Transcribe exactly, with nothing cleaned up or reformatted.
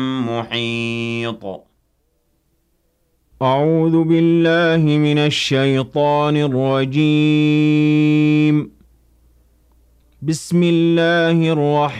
محيط. أعوذ بالله من الشيطان الرجيم. بسم الله الرحمن